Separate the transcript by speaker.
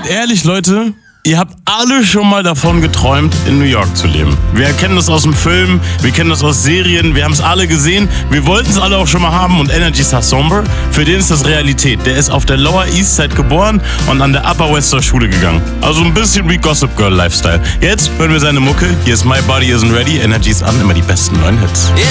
Speaker 1: Seid ehrlich, Leute, ihr habt alle schon mal davon geträumt, in New York zu leben. Wir kennen das aus dem Film, wir kennen das aus Serien, wir haben es alle gesehen. Wir wollten es alle auch schon mal haben und Energy Sassoon, für den ist das Realität. Der ist auf der Lower East Side geboren und an der Upper West zur Schule gegangen. Also ein bisschen wie Gossip Girl Lifestyle. Jetzt hören wir seine Mucke. Hier ist My Body Isn't Ready, Energy ist an, immer die besten neuen Hits.